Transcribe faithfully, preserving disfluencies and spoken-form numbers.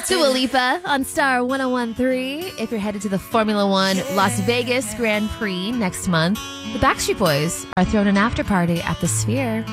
Dua Lipa on Star one oh one point three. If you're headed to the Formula One Las Vegas Grand Prix next month, the Backstreet Boys are throwing an after party at the Sphere.